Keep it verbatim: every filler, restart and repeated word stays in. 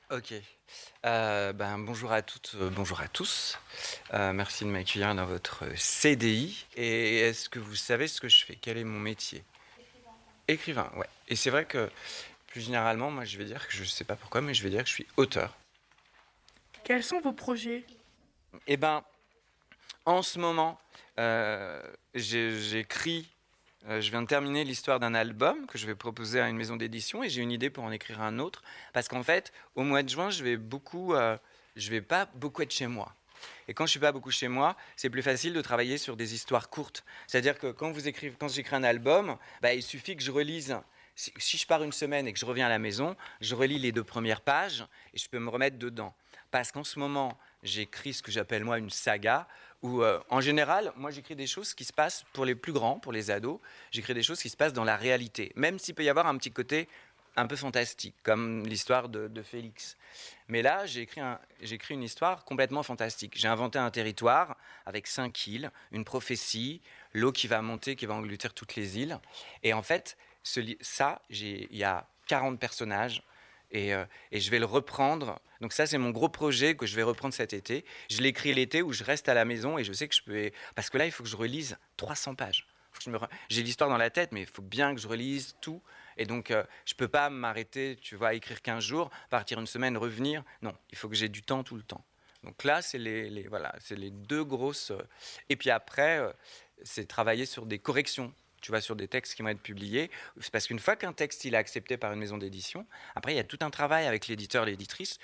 OK. Heu, ben, bonjour à toutes, heu, bonjour à tous. Heu, merci de m'accueillir dans votre C D I et est-ce que vous savez ce que je fais? Quel est mon métier? Écrivain, ouais et c'est vrai que, plus généralement, moi, je vais dire que je sais pas pourquoi, mais je vais dire que je suis auteur. Quels sont vos projets? Et ben, en ce moment, heu, j'ai j'écris, heu, je viens de terminer l'histoire d'un album que je vais proposer à une maison d'édition et j'ai une idée pour en écrire un autre. Parce qu'en fait, au mois de juin, je vais beaucoup, heu, je vais pas beaucoup être chez moi. Et quand je suis pas beaucoup chez moi, c'est plus facile de travailler sur des histoires courtes. C'est-à-dire que quand vous écrivez, quand j'écris un album, bah, il suffit que je relise. Si, si je pars une semaine et que je reviens à la maison, je relis les deux premières pages et je peux me remettre dedans. Parce qu'en ce moment, j'écris ce que j'appelle moi une saga, où euh, en général, moi j'écris des choses qui se passent pour les plus grands, pour les ados, j'écris des choses qui se passent dans la réalité, même s'il peut y avoir un petit côté un peu fantastique, comme l'histoire de, de Félix. Mais là, j'ai écrit, un, j'ai écrit une histoire complètement fantastique. J'ai inventé un territoire avec cinq îles, une prophétie, l'eau qui va monter, qui va engloutir toutes les îles. Et en fait, ce, ça, il y a quarante personnages. Et, euh, et je vais le reprendre. Donc ça, c'est mon gros projet que je vais reprendre cet été. Je l'écris l'été où je reste à la maison et je sais que je peux... Parce que là, il faut que je relise trois cents pages. Faut que je me... J'ai l'histoire dans la tête, mais il faut bien que je relise tout. Et donc, euh, je peux pas m'arrêter, tu vois, à écrire quinze jours, partir une semaine, revenir. Non, il faut que j'ai du temps tout le temps. Donc là, c'est les, les, voilà, c'est les deux grosses... euh, Et puis après, euh, c'est travailler sur des corrections, tu vois, sur des textes qui vont être publiés. C'est parce qu'une fois qu'un texte il est accepté par une maison d'édition, après il y a tout un travail avec l'éditeur, l'éditrice